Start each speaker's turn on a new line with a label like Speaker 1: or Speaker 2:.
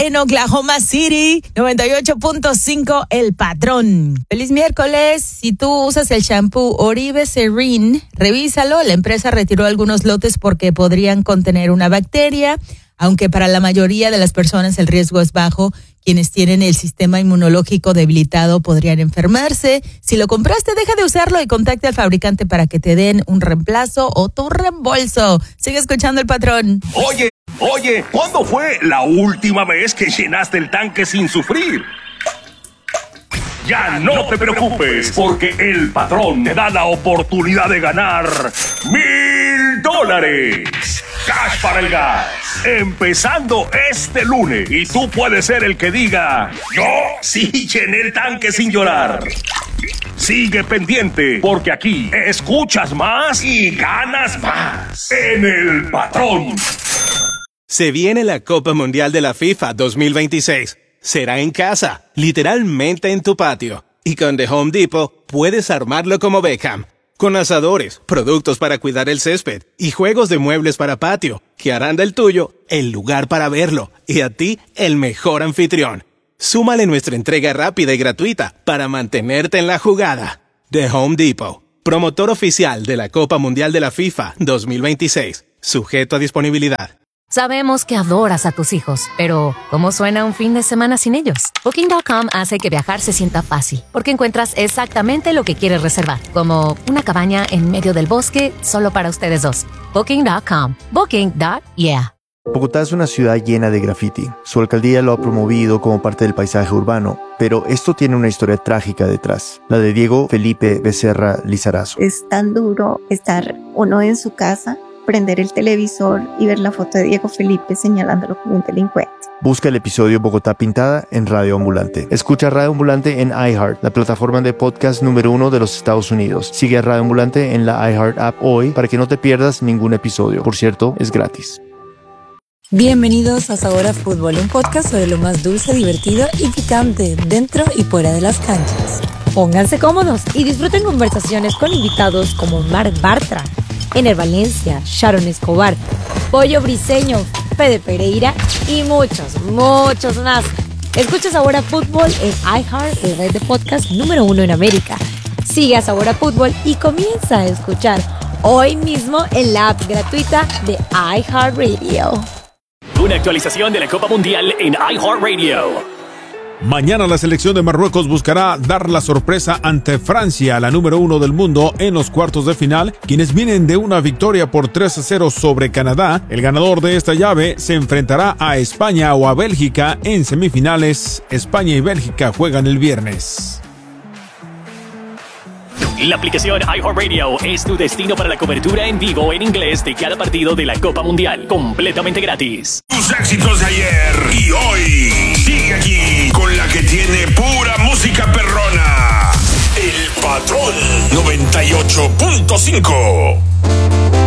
Speaker 1: en Oklahoma City, 98.5 El Patrón. Feliz miércoles. Si tú usas el shampoo Oribe Serene, revísalo. La empresa retiró algunos lotes porque podrían contener una bacteria, aunque para la mayoría de las personas el riesgo es bajo. Quienes tienen el sistema inmunológico debilitado podrían enfermarse. Si lo compraste, deja de usarlo y contacte al fabricante para que te den un reemplazo o tu reembolso. Sigue escuchando El Patrón.
Speaker 2: Oye, ¿cuándo fue la última vez que llenaste el tanque sin sufrir? Ya no te preocupes, porque El Patrón te da la oportunidad de ganar $1,000. Cash para el gas, empezando este lunes. Y tú puedes ser el que diga: yo sí llené el tanque sin llorar. Sigue pendiente, porque aquí escuchas más y ganas más en El Patrón.
Speaker 3: Se viene la Copa Mundial de la FIFA 2026. Será en casa, literalmente en tu patio. Y con The Home Depot puedes armarlo como Beckham. Con asadores, productos para cuidar el césped y juegos de muebles para patio, que harán del tuyo el lugar para verlo y a ti el mejor anfitrión. Súmale nuestra entrega rápida y gratuita para mantenerte en la jugada. The Home Depot, promotor oficial de la Copa Mundial de la FIFA 2026. Sujeto a disponibilidad.
Speaker 4: Sabemos que adoras a tus hijos, pero ¿cómo suena un fin de semana sin ellos? Booking.com hace que viajar se sienta fácil, porque encuentras exactamente lo que quieres reservar, como una cabaña en medio del bosque solo para ustedes dos. Booking.com. Booking.yeah.
Speaker 5: Bogotá es una ciudad llena de graffiti. Su alcaldía lo ha promovido como parte del paisaje urbano, pero esto tiene una historia trágica detrás, la de Diego Felipe Becerra Lizarazo.
Speaker 6: Es tan duro estar uno en su casa, prender el televisor y ver la foto de Diego Felipe señalándolo como un delincuente.
Speaker 5: Busca el episodio Bogotá Pintada en Radio Ambulante. Escucha Radio Ambulante en iHeart, la plataforma de podcast número 1 de los Estados Unidos. Sigue a Radio Ambulante en la iHeart app hoy para que no te pierdas ningún episodio. Por cierto, es gratis.
Speaker 7: Bienvenidos a Sabor a Fútbol, un podcast sobre lo más dulce, divertido y picante dentro y fuera de las canchas. Pónganse cómodos y disfruten conversaciones con invitados como Marc Bartra, Ener Valencia, Sharon Escobar, Pollo Briseño, Fede Pereira y muchos más. Escucha Sabor a Fútbol en iHeart, la red de podcast número 1 en América. Sigue a Sabor a Fútbol y comienza a escuchar hoy mismo en la app gratuita de iHeartRadio.
Speaker 8: Una actualización de la Copa Mundial en iHeartRadio.
Speaker 9: Mañana la selección de Marruecos buscará dar la sorpresa ante Francia, la número 1 del mundo, en los cuartos de final, quienes vienen de una victoria por 3-0 sobre Canadá. El ganador de esta llave se enfrentará a España o a Bélgica en semifinales. España y Bélgica juegan el viernes.
Speaker 8: La aplicación iHeartRadio es tu destino para la cobertura en vivo en inglés de cada partido de la Copa Mundial, completamente gratis.
Speaker 2: Tus éxitos de ayer y hoy. Sigue aquí con la que tiene pura música perrona. El Patrón 98.5.